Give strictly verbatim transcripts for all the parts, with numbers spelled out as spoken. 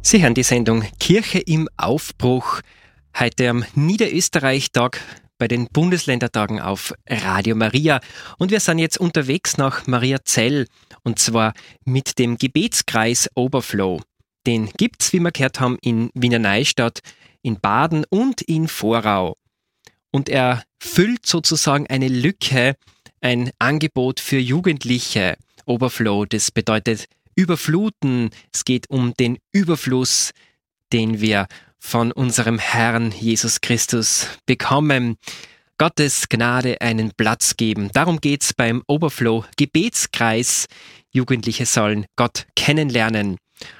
Sie hören die Sendung Kirche im Aufbruch, heute am Niederösterreich-Tag bei den Bundesländertagen auf Radio Maria. Und wir sind jetzt unterwegs nach Mariazell, und zwar mit dem Gebetskreis Overflow. Den gibt's, wie wir gehört haben, in Wiener Neustadt, in Baden und in Vorau. Und er füllt sozusagen eine Lücke, ein Angebot für Jugendliche. Overflow, das bedeutet Überfluten. Es geht um den Überfluss, den wir von unserem Herrn Jesus Christus bekommen. Gottes Gnade einen Platz geben. Darum geht's beim Overflow Gebetskreis. Jugendliche sollen Gott kennenlernen.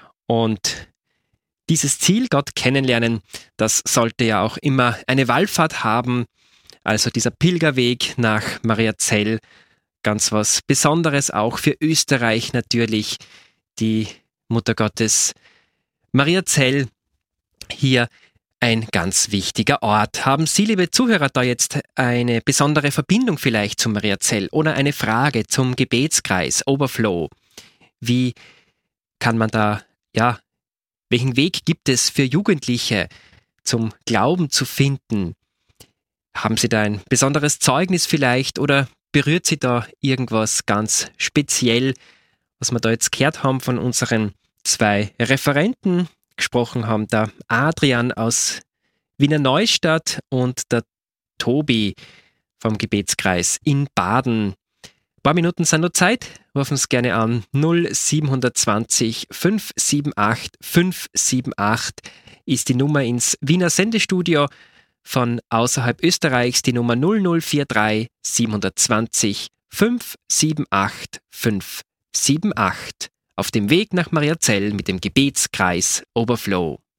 Und dieses Ziel, Gott kennenlernen, das sollte ja auch immer eine Wallfahrt haben. Also dieser Pilgerweg nach Mariazell, ganz was Besonderes auch für Österreich natürlich. Die Mutter Gottes Mariazell, hier ein ganz wichtiger Ort. Haben Sie, liebe Zuhörer, da jetzt eine besondere Verbindung vielleicht zu Mariazell oder eine Frage zum Gebetskreis Overflow? Wie kann man da, ja, welchen Weg gibt es für Jugendliche zum Glauben zu finden? Haben Sie da ein besonderes Zeugnis vielleicht oder berührt Sie da irgendwas ganz speziell, was wir da jetzt gehört haben von unseren zwei Referenten? Gesprochen haben der Adrian aus Wiener Neustadt und der Tobi vom Gebetskreis in Baden. Ein paar Minuten sind noch Zeit, rufen uns gerne an. null sieben zwei null fünf sieben acht fünf sieben acht ist die Nummer ins Wiener Sendestudio. Von außerhalb Österreichs die Nummer null null vier drei sieben zwei null fünf sieben acht fünf sieben acht. Auf dem Weg nach Mariazell mit dem Gebetskreis Overflow.